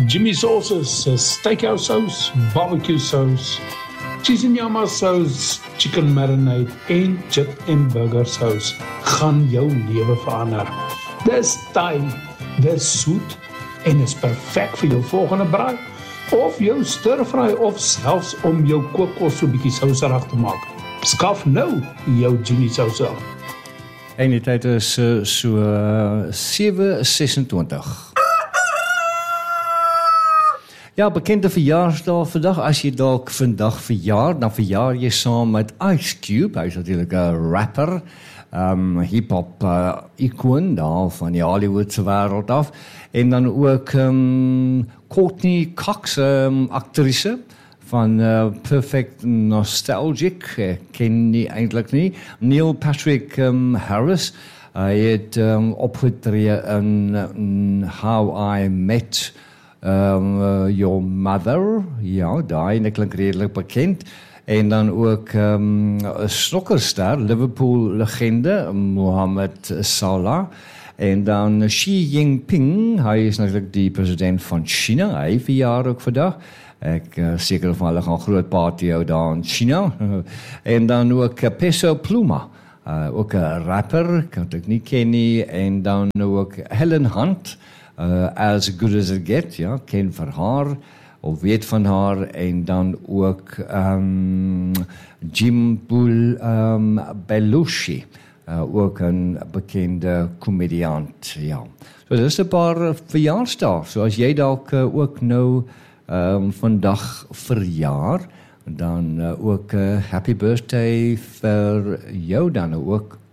Jimmy Sauces, steakhouse sauce, barbecue sauce, cheese and yama sauce, chicken marinade en chip en burger sauce gaan jou lewe verander. Dis Thai, dis soet en is perfek vir jou volgende braai of jou stir-fry of selfs om jou kookkos so bietjie souserig te maak. Skaf nou jou Jimmy Sauce. En die tyd is so 7:26. Ja, bekende verjaarsdag vandag. As jy dalk vandag verjaar, dan verjaar jy saam met Ice Cube. Hy is natuurlijk 'n rapper, hip-hop icoon daar van die Hollywoodse wêreld af. En dan ook Courtney Cox, actrice van Perfect Nostalgic, ken die eintlik nie. Neil Patrick Harris, hy het opgetree in How I Met Your Mother, ja, daai klink redelik bekend. En dan ook snokkerster, Liverpool-legende, Mohammed Salah. En dan Xi Jinping, hy is natuurlijk die president van China, hy verjaar ook vandag. Ek seker van hulle gaan groot party hou daar in China. En dan ook Peso Pluma, ook 'n rapper, kan ek nie ken nie. En dan ook Helen Hunt, As Good As It Get, ja, ken van haar, of weet van haar. En dan ook Jim Belushi, ook een bekende komediant, ja. So, dit is 'n paar verjaarsdae. So as jy dalk ook nou vandag verjaar, dan ook happy birthday vir jou dan ook